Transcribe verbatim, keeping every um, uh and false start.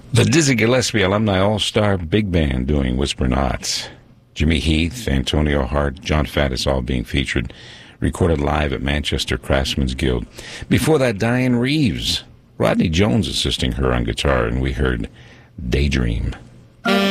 The Dizzy Gillespie Alumni All-Star Big Band doing Whisper Nots. Jimmy Heath, Antonio Hart, John Faddis all being featured. Recorded live at Manchester Craftsmen's Guild. Before that, Diane Reeves. Rodney Jones assisting her on guitar, and we heard Daydream.